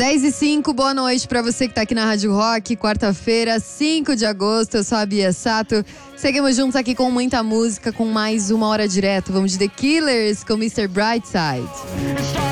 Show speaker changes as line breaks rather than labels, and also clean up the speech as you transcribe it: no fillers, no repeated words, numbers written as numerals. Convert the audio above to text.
10h05, boa noite pra você que tá aqui na Rádio Rock, quarta-feira, 5 de agosto, eu sou a Bia Sato. Seguimos juntos aqui com muita música, com mais uma hora direto. Vamos de The Killers com Mr. Brightside.